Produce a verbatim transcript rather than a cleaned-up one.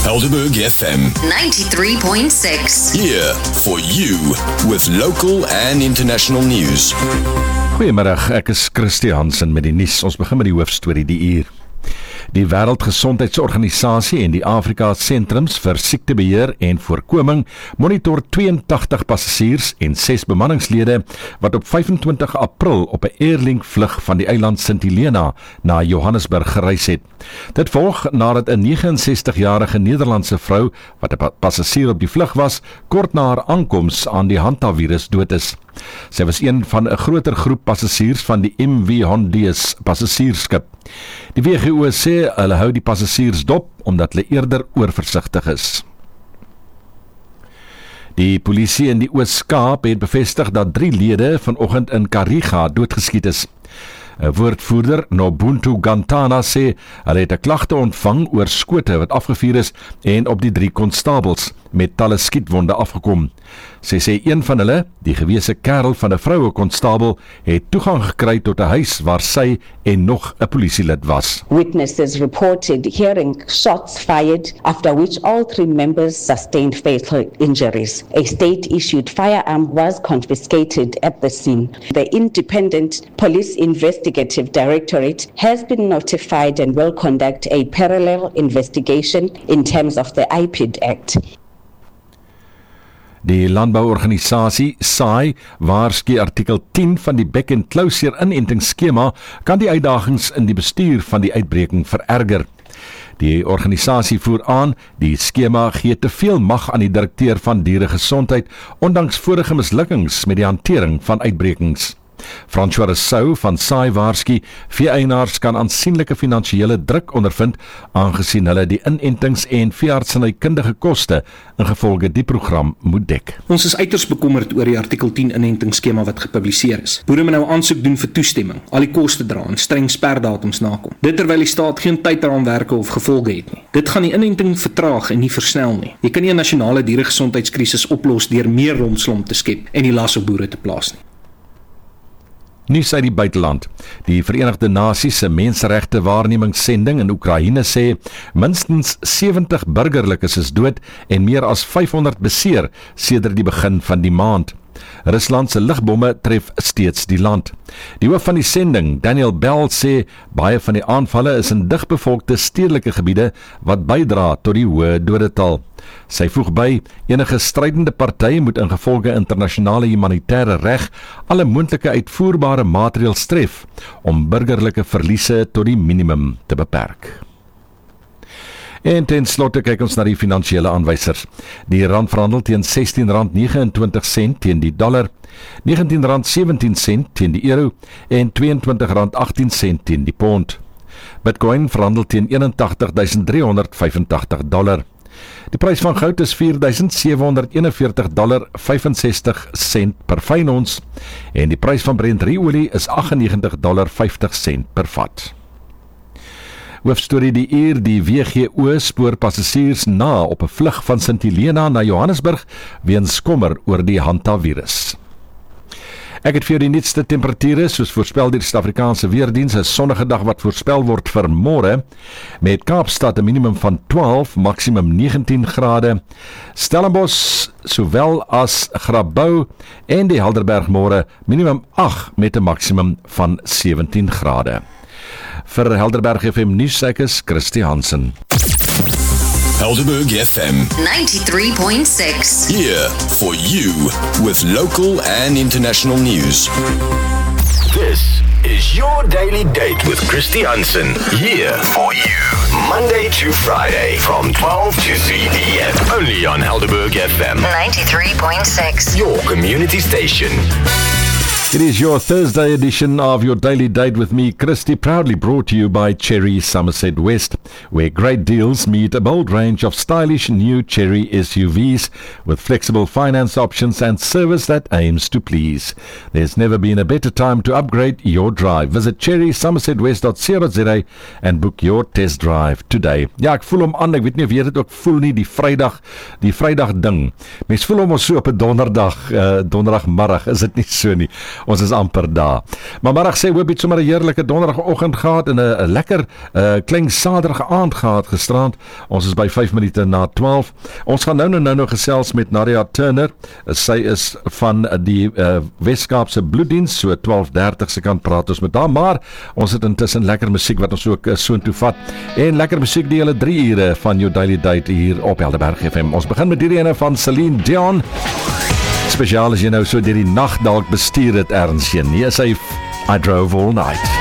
Helderberg F M ninety-three point six. Here for you with local and international news. Goeiemiddag, ek is Christy Hansen met die nuus. Ons begin met die hoofstorie die uur. Die Wêreldgesondheidsorganisasie en die Afrika Sentrums vir Siektebeheer en Voorkoming monitor tweeëntagtig passasiers en ses bemanningslede wat op vyfentwintig April op 'n Airlink vlug van die eiland Sint Helena na Johannesburg gereis het. Dit volg nadat 'n negenensestigjarige Nederlandse vrou wat 'n passasier op die vlug was, kort na haar aankoms aan die hantavirus dood is. Sy was een van 'n groter groep passasiers van die M V Hondius passasiersskip. Die W G O sê hulle hou die passasiers dop omdat hulle eerder oorversigtig is. Die polisie in die Oos-Kaap het bevestig dat drie lede vanoggend in Kariga doodgeskiet is. 'n Woordvoerder, Nobuntu Gantana, sê hulle het 'n klagte ontvang oor skote wat afgevuur is en op die drie konstabels met talle skietwonde afgekom. Sy sê een van hulle, die gewese kerel van 'n vroue konstabel, het toegang gekry tot 'n huis waar sy en nog 'n polisielid was. Witnesses reported hearing shots fired, after which all three members sustained fatal injuries. A state-issued firearm was confiscated at the scene. The Independent Police Investigative Directorate has been notified and will conduct a parallel investigation in terms of the I P I D Act. Die landbouorganisasie S A I waarsku artikel tien van die Bek en Closure inentingsskema kan die uitdagings in die bestuur van die uitbreking vererger. Die organisasie voer aan, die skema gee te veel mag aan die direkteur van dieregesondheid, ondanks vorige mislukkings met die hantering van uitbrekings. François Rousseau van S A I waarsku, veeeienaars kan aansienlike finansiële druk ondervind, aangesien hulle die inentings en veeartsenykundige koste ingevolge die program moet dek. Ons is uiters bekommerd oor die artikel tien inentingsskema wat gepubliseer is. Boere moet nou aansoek doen vir toestemming, al die koste dra en streng sperdatums nakom. Dit terwyl die staat geen tydraamwerke of gevolge het nie. Dit gaan die inenting vertraag en nie versnel nie. Jy kan nie 'n nasionale dieregesondheidskrisis oplos deur meer rompslomp te skep en die las op boere te plaas nie. Nuus uit die buiteland. Die Verenigde Nasies se menseregte waarnemingssending in Oekraïne sê minstens sewentig burgerlikes is dood en meer as vyfhonderd beseer sedert die begin van die maand. Rusland se lugbomme tref steeds die land. Die hoof van die sending, Daniel Bell, sê baie van die aanvalle is in digbevolkte stedelike gebiede wat bydra tot die hoë dodetal. Sy voeg by, enige strydende party moet ingevolge internasionale humanitêre reg alle moontlike uitvoerbare maatreëls tref om burgerlike verliese tot die minimum te beperk. En ten slotte kyk ons na die finansiële aanwysers. Die rand verhandel teen sestien rand negenentwintig sent teen die dollar, negentien rand sewentien sent teen die euro en tweeëntwintig rand agttien sent teen die pond. Bitcoin verhandel teen eenentagtig duisend driehonderd vyfentagtig dollar. Die prys van goud is vier duisend sewehonderd eenenveertig dollar vyfensestig sent per fyn ons en die prys van Brent olie is aggennegentig dollar vyftig sent per vat. Hoofstorie die uur, die W G O spoor passasiers na op 'n vlug van Sint Helena na Johannesburg weens kommer oor die hantavirus. Ek het vir jou die nuutste temperature, soos voorspel deur die Suid-Afrikaanse Weerdiens, 'n sonnige dag wat voorspel word vir môre, met Kaapstad 'n minimum van twaalf, maksimum negentien grade, Stellenbosch sowel as Grabouw en die Helderberg môre minimum agt met 'n maksimum van sewentien grade. Vir Helderberg F M nuus, ek is Christy Hansen. Helderberg F M ninety-three point six. Here for you with local and international news. This is your daily date with Christy Hansen. Here for you, Monday to Friday from twelve to three p m. Only on Helderberg F M ninety-three point six. Your community station. It is your Thursday edition of your Daily Date with me, Christy, proudly brought to you by Cherry Somerset West, where great deals meet a bold range of stylish new Cherry S U Vs with flexible finance options and service that aims to please. There's never been a better time to upgrade your drive. Visit cherry somerset west dot co dot za and book your test drive today. Ja, ek voel hom aan, ek weet nie of jy dit ook voel nie, die Vrydag, die Vrydag ding. Mens voel hom ons so op 'n donderdag, uh, donderdagmiddag, is dit nie so nie? Ons is amper daar. Maar middag sê hoop het sommer 'n heerlike donderdagoggend gehad en 'n lekker uh, klein saterige aand gehad gisterand. Ons is by vyf minute na twaalf. Ons gaan nou nou nou, nou gesels met Nadia Turner. Sy is van die uh, Weskaapse Bloeddiens, so twaalf dertig se kant praat ons met haar, maar ons het intussen lekker musiek wat ons ook uh, soontoe vat. En lekker musiek die hele drie ure van jou Daily Date hier op Helderberg F M. Ons begin met hierdie ene van Celine Dion. Spesiaal as jy nou so deur die nag dalk bestuur het erns jy. Nee, sy I drove all night.